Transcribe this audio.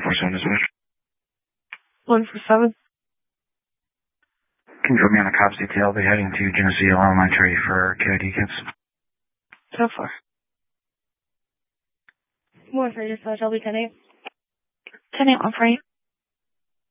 147 dispatch. 147. Can you put me on a cops detail? I'll be heading to Geneseo Elementary for KID kids. How far? 1 for dispatch, I'll be 10-8. 10-8, 1 for 8.